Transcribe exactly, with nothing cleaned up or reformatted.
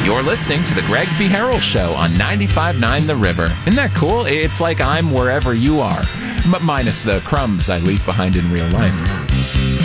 You're listening to the Greg B. Harrell Show on ninety-five point nine The River. Isn't that cool? It's like I'm wherever you are, but minus the crumbs I leave behind in real life.